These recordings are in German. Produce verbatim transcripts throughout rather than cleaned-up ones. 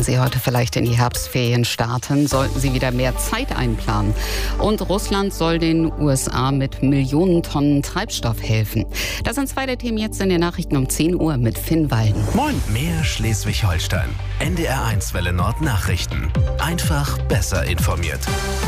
Sie heute vielleicht in die Herbstferien starten, sollten Sie wieder mehr Zeit einplanen. Und Russland soll den U S A mit Millionen Tonnen Treibstoff helfen. Das sind zwei der Themen jetzt in den Nachrichten um zehn Uhr mit Finn Walden. Moin! Mehr Schleswig-Holstein. N D R eins Welle Nord Nachrichten. Einfach besser informiert.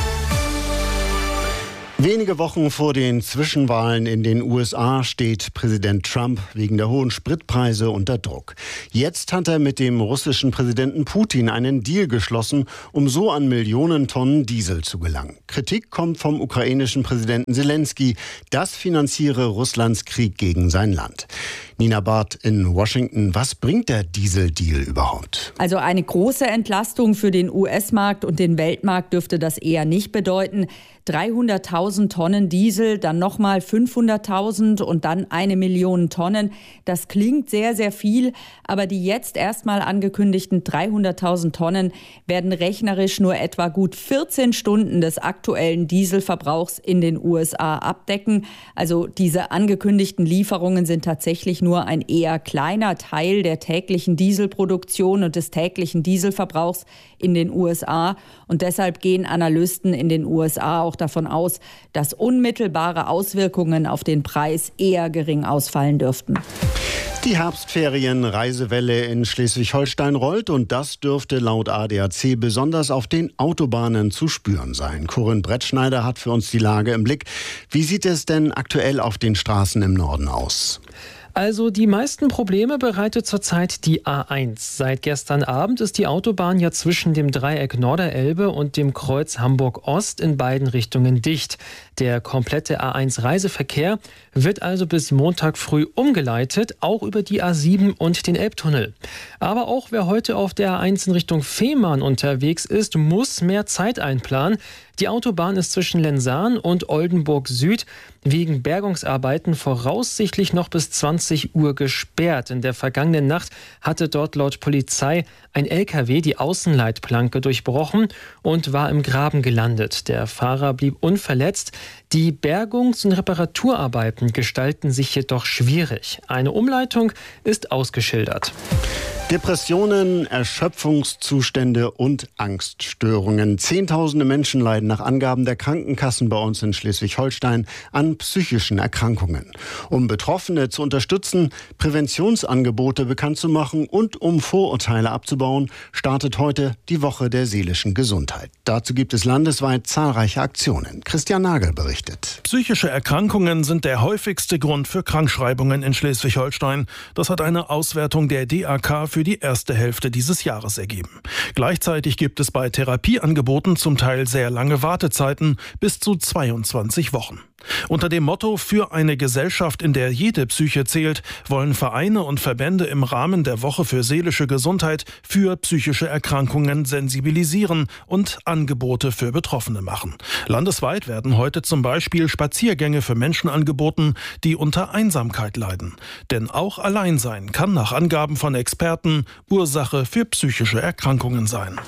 Wenige Wochen vor den Zwischenwahlen in den U S A steht Präsident Trump wegen der hohen Spritpreise unter Druck. Jetzt hat er mit dem russischen Präsidenten Putin einen Deal geschlossen, um so an Millionen Tonnen Diesel zu gelangen. Kritik kommt vom ukrainischen Präsidenten Zelensky. Das finanziere Russlands Krieg gegen sein Land. Nina Barth in Washington. Was bringt der Dieseldeal überhaupt? Also eine große Entlastung für den U S-Markt und den Weltmarkt dürfte das eher nicht bedeuten. dreihunderttausend Tonnen Diesel, dann nochmal fünfhunderttausend und dann eine Million Tonnen. Das klingt sehr, sehr viel, aber die jetzt erstmal angekündigten dreihunderttausend Tonnen werden rechnerisch nur etwa gut vierzehn Stunden des aktuellen Dieselverbrauchs in den U S A abdecken. Also diese angekündigten Lieferungen sind tatsächlich nur ein eher kleiner Teil der täglichen Dieselproduktion und des täglichen Dieselverbrauchs in den U S A. Und deshalb gehen Analysten in den U S A auch davon aus, dass unmittelbare Auswirkungen auf den Preis eher gering ausfallen dürften. Die Herbstferien-Reisewelle in Schleswig-Holstein rollt und das dürfte laut A D A C besonders auf den Autobahnen zu spüren sein. Corinne Brettschneider hat für uns die Lage im Blick. Wie sieht es denn aktuell auf den Straßen im Norden aus? Also die meisten Probleme bereitet zurzeit die A eins. Seit gestern Abend ist die Autobahn ja zwischen dem Dreieck Norderelbe und dem Kreuz Hamburg-Ost in beiden Richtungen dicht. Der komplette A eins Reiseverkehr wird also bis Montag früh umgeleitet, auch über die A sieben und den Elbtunnel. Aber auch wer heute auf der A eins in Richtung Fehmarn unterwegs ist, muss mehr Zeit einplanen. Die Autobahn ist zwischen Lensahn und Oldenburg Süd wegen Bergungsarbeiten voraussichtlich noch bis zwanzig Uhr gesperrt. In der vergangenen Nacht hatte dort laut Polizei ein L K W die Außenleitplanke durchbrochen und war im Graben gelandet. Der Fahrer blieb unverletzt. Die Bergungs- und Reparaturarbeiten gestalten sich jedoch schwierig. Eine Umleitung ist ausgeschildert. Depressionen, Erschöpfungszustände und Angststörungen. Zehntausende Menschen leiden nach Angaben der Krankenkassen bei uns in Schleswig-Holstein an psychischen Erkrankungen. Um Betroffene zu unterstützen, Präventionsangebote bekannt zu machen und um Vorurteile abzubauen, startet heute die Woche der seelischen Gesundheit. Dazu gibt es landesweit zahlreiche Aktionen. Christian Nagel berichtet. Psychische Erkrankungen sind der häufigste Grund für Krankschreibungen in Schleswig-Holstein. Das hat eine Auswertung der D A K für die erste Hälfte dieses Jahres ergeben. Gleichzeitig gibt es bei Therapieangeboten zum Teil sehr lange Wartezeiten, bis zu zweiundzwanzig Wochen. Unter dem Motto „Für eine Gesellschaft, in der jede Psyche zählt", wollen Vereine und Verbände im Rahmen der Woche für seelische Gesundheit für psychische Erkrankungen sensibilisieren und Angebote für Betroffene machen. Landesweit werden heute zum Beispiel Spaziergänge für Menschen angeboten, die unter Einsamkeit leiden. Denn auch Alleinsein kann nach Angaben von Experten Ursache für psychische Erkrankungen sein.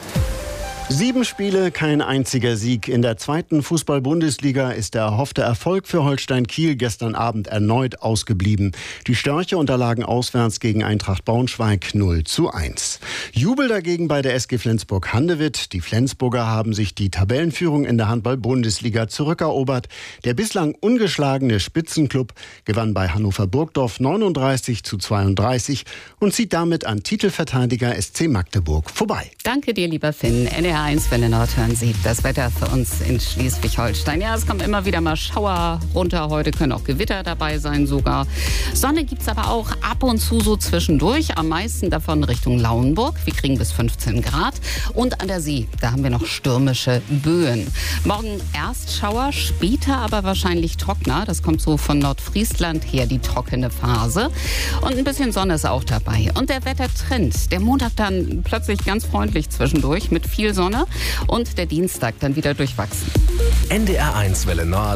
Sieben Spiele, kein einziger Sieg. In der zweiten Fußball-Bundesliga ist der erhoffte Erfolg für Holstein Kiel gestern Abend erneut ausgeblieben. Die Störche unterlagen auswärts gegen Eintracht Braunschweig null zu eins. Jubel dagegen bei der S G Flensburg-Handewitt. Die Flensburger haben sich die Tabellenführung in der Handball-Bundesliga zurückerobert. Der bislang ungeschlagene Spitzenklub gewann bei Hannover Burgdorf neununddreißig zu zweiunddreißig und zieht damit an Titelverteidiger S C Magdeburg vorbei. Danke dir, lieber Finn. N D R eins Welle Nord hören Sie das Wetter für uns in Schleswig-Holstein. Ja, es kommen immer wieder mal Schauer runter. Heute können auch Gewitter dabei sein sogar. Sonne gibt es aber auch ab und zu so zwischendurch. Am meisten davon Richtung Lauenburg. Wir kriegen bis fünfzehn Grad. Und an der See, da haben wir noch stürmische Böen. Morgen erst Schauer, später aber wahrscheinlich trockener. Das kommt so von Nordfriesland her, die trockene Phase. Und ein bisschen Sonne ist auch dabei. Und der Wettertrend, der Montag dann plötzlich ganz freundlich zwischendurch mit viel Sonne und der Dienstag dann wieder durchwachsen. N D R eins Welle Nord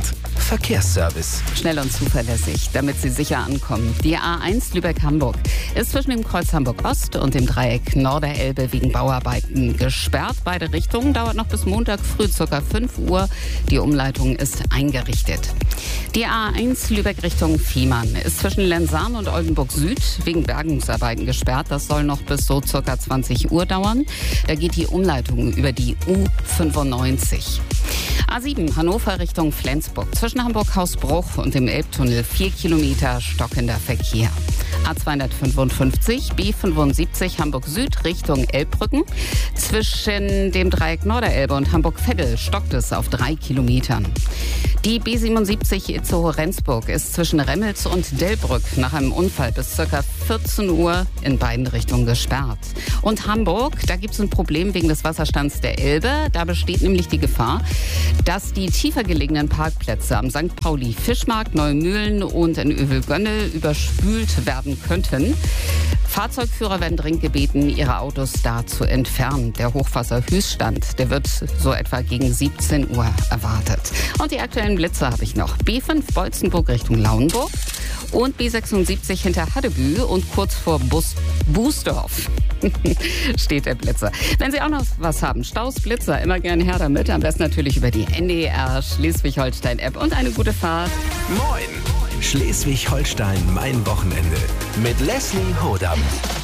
Verkehrsservice. Schnell und zuverlässig, damit Sie sicher ankommen. Die A eins Lübeck-Hamburg ist zwischen dem Kreuz Hamburg-Ost und dem Dreieck Norderelbe wegen Bauarbeiten gesperrt. Beide Richtungen dauert noch bis Montag früh ca. fünf Uhr. Die Umleitung ist eingerichtet. Die A eins Lübeck Richtung Fehmarn ist zwischen Lenzahn und Oldenburg Süd wegen Bergungsarbeiten gesperrt. Das soll noch bis so ca. zwanzig Uhr dauern. Da geht die Umleitung über die U fünfundneunzig. A sieben Hannover Richtung Flensburg. Zwischen Hamburg-Hausbruch und dem Elbtunnel vier Kilometer stockender Verkehr. A zweihundertfünfundfünfzig B fünfundsiebzig Hamburg Süd Richtung Elbbrücken. Zwischen dem Dreieck Norderelbe und Hamburg-Veddel stockt es auf drei Kilometern. Die B siebenundsiebzig Itzehoe-Rendsburg ist zwischen Remmels und Delbrück nach einem Unfall bis ca. vierzehn Uhr in beiden Richtungen gesperrt. Und Hamburg, da gibt es ein Problem wegen des Wasserstands der Elbe. Da besteht nämlich die Gefahr, dass die tiefer gelegenen Parkplätze am Sankt Pauli Fischmarkt, Neumühlen und in Övelgönne überspült werden könnten. Fahrzeugführer werden dringend gebeten, ihre Autos da zu entfernen. Der Hochwasserhöchststand, der wird so etwa gegen siebzehn Uhr erwartet. Und die aktuellen Blitze habe ich noch. B fünf Bolzenburg Richtung Lauenburg und B sechsundsiebzig hinter Haddebü und kurz vor Bus Bußdorf steht der Blitzer. Wenn Sie auch noch was haben, Staus, Blitzer, immer gerne her damit. Am besten natürlich über die N D R Schleswig-Holstein-App und eine gute Fahrt. Moin! Schleswig-Holstein, mein Wochenende. Mit Leslie Hodam.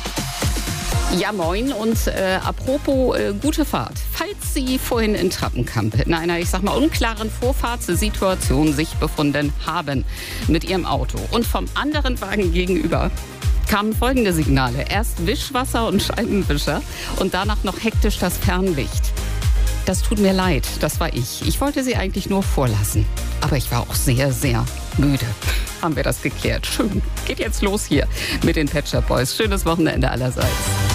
Ja, moin und äh, apropos äh, gute Fahrt. Falls Sie vorhin in Trappenkamp in einer, ich sag mal, unklaren Vorfahrtssituation sich befunden haben mit Ihrem Auto und vom anderen Wagen gegenüber kamen folgende Signale. Erst Wischwasser und Scheibenwischer und danach noch hektisch das Fernlicht. Das tut mir leid, das war ich. Ich wollte Sie eigentlich nur vorlassen. Aber ich war auch sehr, sehr müde. Haben wir das geklärt. Schön. Geht jetzt los hier mit den Pet Shop Boys. Schönes Wochenende allerseits.